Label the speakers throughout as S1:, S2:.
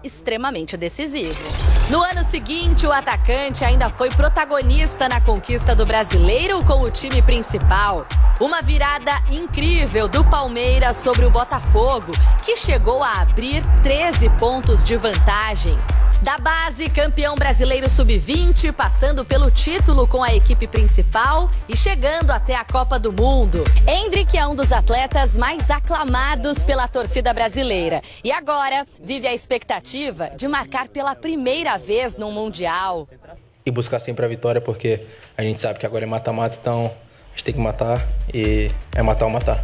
S1: extremamente decisivo. No ano seguinte, o atacante ainda foi protagonista na conquista do Brasileiro com o time principal. Uma virada incrível do Palmeiras sobre o Botafogo, que chegou a abrir 13 pontos de vantagem. Da base, campeão brasileiro sub-20, passando pelo título com a equipe principal e chegando até a Copa do Mundo. Endrick é um dos atletas mais aclamados pela torcida brasileira e agora vive a expectativa de marcar pela primeira vez no Mundial.
S2: E buscar sempre a vitória, porque a gente sabe que agora é mata-mata, então a gente tem que matar e é matar ou matar.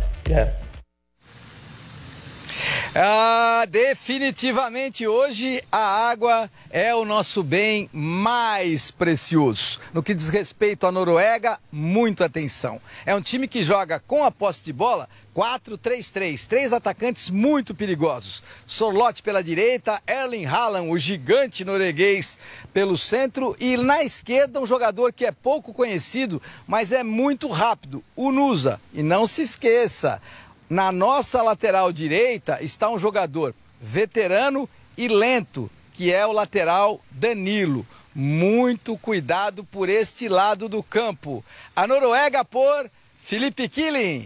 S3: Definitivamente hoje a água é o nosso bem mais precioso. No que diz respeito à Noruega, muita atenção. É um time que joga com a posse de bola 4-3-3, 3 atacantes muito perigosos. Sorloth pela direita, Erling Haaland, o gigante norueguês, pelo centro e na esquerda um jogador que é pouco conhecido, mas é muito rápido, o Nusa. E não se esqueça, na nossa lateral direita está um jogador veterano e lento, que é o lateral Danilo. Muito cuidado por este lado do campo. A Noruega por Felipe Killing.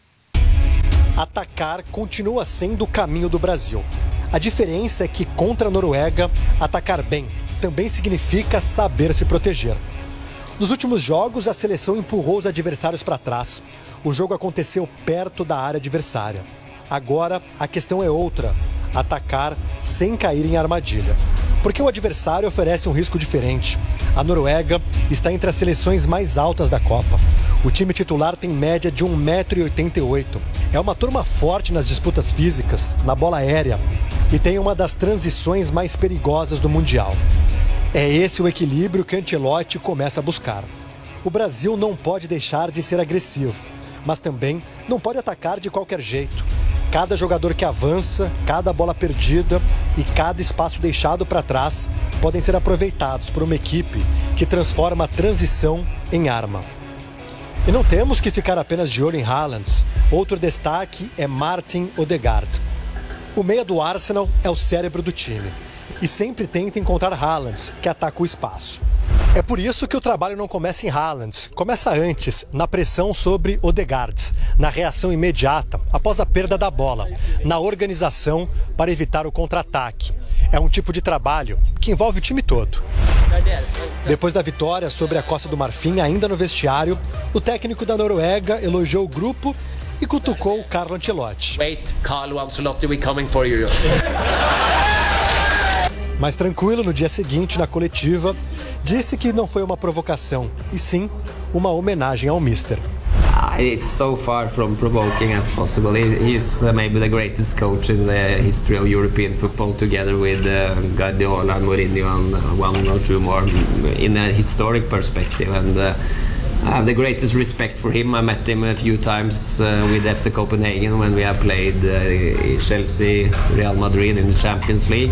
S4: Atacar continua sendo o caminho do Brasil. A diferença é que contra a Noruega, atacar bem também significa saber se proteger. Nos últimos jogos, a seleção empurrou os adversários para trás. O jogo aconteceu perto da área adversária. Agora, a questão é outra: atacar sem cair em armadilha. Porque o adversário oferece um risco diferente. A Noruega está entre as seleções mais altas da Copa. O time titular tem média de 1,88 m. É uma turma forte nas disputas físicas, na bola aérea, e tem uma das transições mais perigosas do Mundial. É esse o equilíbrio que Ancelotti começa a buscar. O Brasil não pode deixar de ser agressivo, mas também não pode atacar de qualquer jeito. Cada jogador que avança, cada bola perdida e cada espaço deixado para trás podem ser aproveitados por uma equipe que transforma a transição em arma. E não temos que ficar apenas de olho em Haaland. Outro destaque é Martin Odegaard. O meia do Arsenal é o cérebro do time e sempre tenta encontrar Haaland, que ataca o espaço. É por isso que o trabalho não começa em Haaland, começa antes, na pressão sobre Odegaard, na reação imediata, após a perda da bola, na organização para evitar o contra-ataque. É um tipo de trabalho que envolve o time todo. Depois da vitória sobre a Costa do Marfim, ainda no vestiário, o técnico da Noruega elogiou o grupo e cutucou o Carlo Ancelotti.
S5: Carlo Ancelotti, we're coming for you.
S4: Mas tranquilo, no dia seguinte, na coletiva, disse que não foi uma provocação, e sim uma homenagem ao Mister.
S6: It's so far from provoking as possible. He's maybe the greatest coach in the history of European football, together with Guardiola, Mourinho, and one or two more in a historic perspective. And I have the greatest respect for him. I met him a few times with FC Copenhagen when we have played Chelsea, Real Madrid in the Champions League.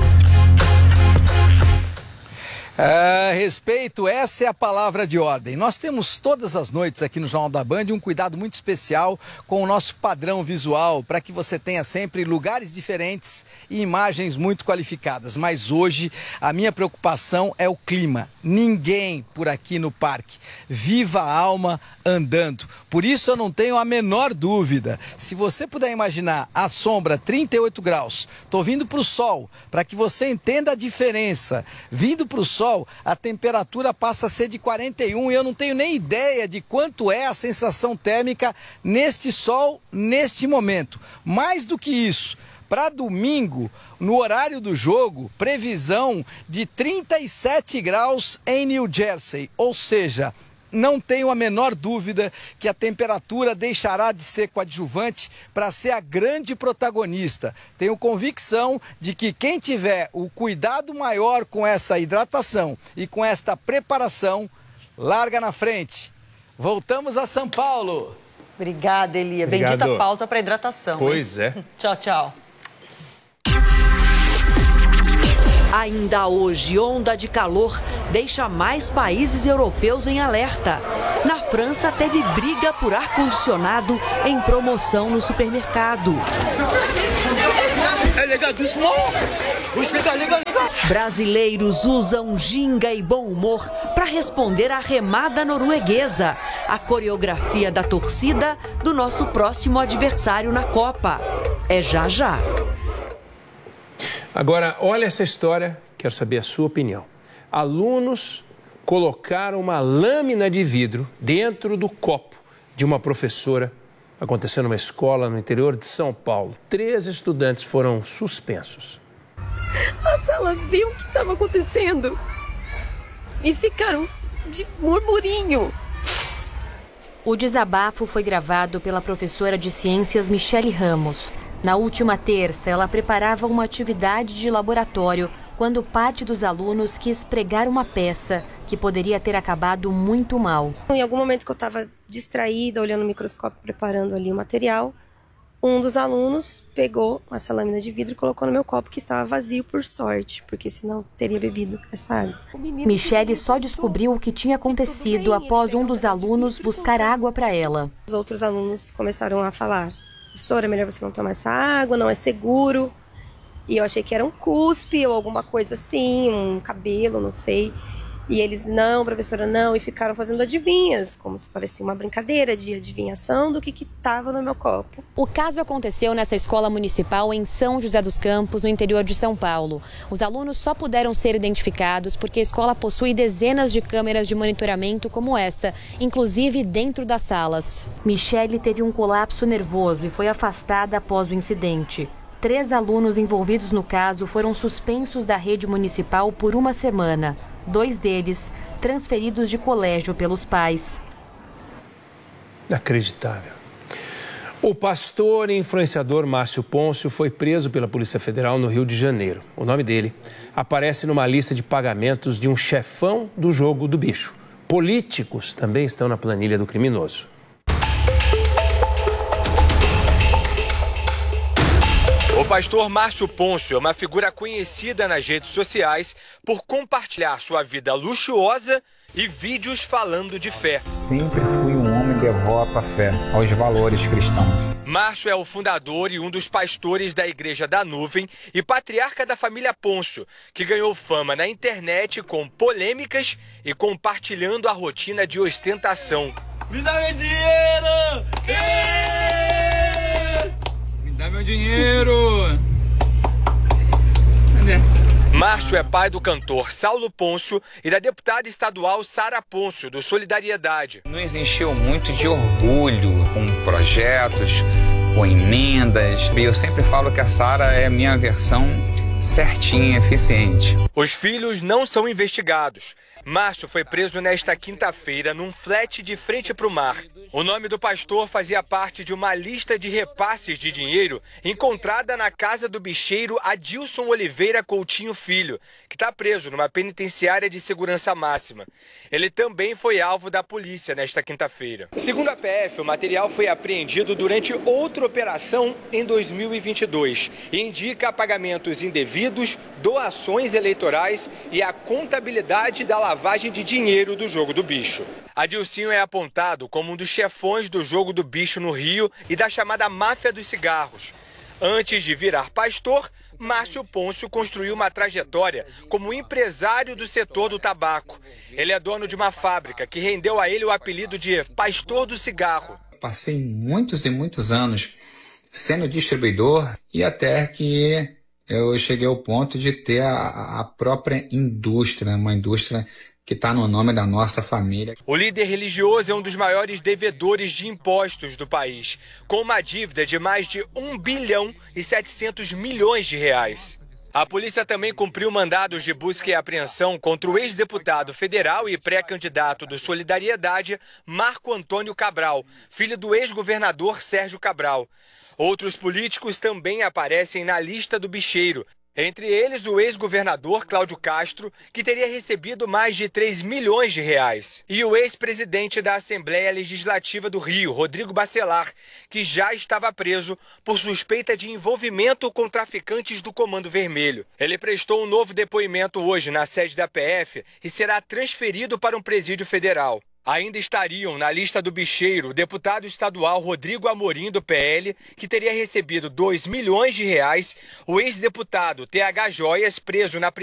S3: Respeito, essa é a palavra de ordem. Nós temos todas as noites aqui no Jornal da Band um cuidado muito especial com o nosso padrão visual, para que você tenha sempre lugares diferentes e imagens muito qualificadas. Mas hoje a minha preocupação é o clima. Ninguém por aqui no parque. Viva a alma andando. Por isso eu não tenho a menor dúvida. Se você puder imaginar a sombra 38 graus, estou vindo para o sol, para que você entenda a diferença. Vindo para o sol, a temperatura passa a ser de 41 e eu não tenho nem ideia de quanto é a sensação térmica neste sol, neste momento. Mais do que isso, para domingo, no horário do jogo, previsão de 37 graus em New Jersey, ou seja, não tenho a menor dúvida que a temperatura deixará de ser coadjuvante para ser a grande protagonista. Tenho convicção de que quem tiver o cuidado maior com essa hidratação e com esta preparação, larga na frente. Voltamos a São Paulo.
S7: Obrigada, Elia. Obrigado. Bendita pausa para hidratação.
S3: Pois é.
S7: Tchau, tchau.
S8: Ainda hoje, onda de calor deixa mais países europeus em alerta. Na França, teve briga por ar-condicionado em promoção no supermercado.
S5: Les gars, doucement. Oui, les gars.
S8: Brasileiros usam ginga e bom humor para responder à remada norueguesa, a coreografia da torcida do nosso próximo adversário na Copa. É já já.
S9: Agora, olha essa história, quero saber a sua opinião. Alunos colocaram uma lâmina de vidro dentro do copo de uma professora. Aconteceu numa escola no interior de São Paulo. 3 estudantes foram suspensos.
S10: A sala viu o que estava acontecendo e ficaram de murmurinho.
S1: O desabafo foi gravado pela professora de ciências Michele Ramos. Na última terça, ela preparava uma atividade de laboratório quando parte dos alunos quis pregar uma peça que poderia ter acabado muito mal.
S10: Em algum momento que eu estava distraída, olhando o microscópio, preparando ali o material, um dos alunos pegou essa lâmina de vidro e colocou no meu copo, que estava vazio por sorte, porque senão teria bebido essa água.
S1: Michele só descobriu o que tinha acontecido após um dos alunos buscar água para ela.
S10: Os outros alunos começaram a falar: professora, é melhor você não tomar essa água, não é seguro. E eu achei que era um cuspe ou alguma coisa assim, um cabelo, não sei. E eles, não, professora, não, e ficaram fazendo adivinhas, como se parecia uma brincadeira de adivinhação do que estava no meu copo.
S1: O caso aconteceu nessa escola municipal em São José dos Campos, no interior de São Paulo. Os alunos só puderam ser identificados porque a escola possui dezenas de câmeras de monitoramento como essa, inclusive dentro das salas. Michele teve um colapso nervoso e foi afastada após o incidente. 3 alunos envolvidos no caso foram suspensos da rede municipal por 1 semana. 2 deles transferidos de colégio pelos pais.
S9: Inacreditável. O pastor e influenciador Márcio Pôncio foi preso pela Polícia Federal no Rio de Janeiro. O nome dele aparece numa lista de pagamentos de um chefão do jogo do bicho. Políticos também estão na planilha do criminoso.
S11: O pastor Márcio Pôncio é uma figura conhecida nas redes sociais por compartilhar sua vida luxuosa e vídeos falando de fé.
S12: Sempre fui um homem devoto à fé, aos valores cristãos.
S11: Márcio é o fundador e um dos pastores da Igreja da Nuvem e patriarca da família Pôncio, que ganhou fama na internet com polêmicas e compartilhando a rotina de ostentação.
S13: Me dá meu dinheiro! Dá meu dinheiro! Cadê?
S11: Márcio é pai do cantor Saulo Pôncio e da deputada estadual Sara Pôncio, do Solidariedade.
S12: Nos encheu muito de orgulho com projetos, com emendas. E eu sempre falo que a Sara é a minha versão certinha, eficiente.
S11: Os filhos não são investigados. Márcio foi preso nesta quinta-feira num flat de frente para o mar. O nome do pastor fazia parte de uma lista de repasses de dinheiro encontrada na casa do bicheiro Adilson Oliveira Coutinho Filho, que está preso numa penitenciária de segurança máxima. Ele também foi alvo da polícia nesta quinta-feira. Segundo a PF, o material foi apreendido durante outra operação em 2022 e indica pagamentos indevidos, doações eleitorais e a contabilidade da lavagem de dinheiro do jogo do bicho. Adilcinho é apontado como um dos chefões do jogo do bicho no Rio e da chamada máfia dos cigarros. Antes de virar pastor, Márcio Pôncio construiu uma trajetória como empresário do setor do tabaco. Ele é dono de uma fábrica que rendeu a ele o apelido de Pastor do Cigarro.
S12: Passei muitos e muitos anos sendo distribuidor e até que eu cheguei ao ponto de ter a própria indústria, uma indústria que está no nome da nossa família.
S11: O líder religioso é um dos maiores devedores de impostos do país, com uma dívida de mais de 1 bilhão e 700 milhões de reais. A polícia também cumpriu mandados de busca e apreensão contra o ex-deputado federal e pré-candidato do Solidariedade, Marco Antônio Cabral, filho do ex-governador Sérgio Cabral. Outros políticos também aparecem na lista do bicheiro. Entre eles, o ex-governador Cláudio Castro, que teria recebido mais de 3 milhões de reais. E o ex-presidente da Assembleia Legislativa do Rio, Rodrigo Bacelar, que já estava preso por suspeita de envolvimento com traficantes do Comando Vermelho. Ele prestou um novo depoimento hoje na sede da PF e será transferido para um presídio federal. Ainda estariam na lista do bicheiro o deputado estadual Rodrigo Amorim, do PL, que teria recebido 2 milhões de reais, o ex-deputado TH Joias, preso na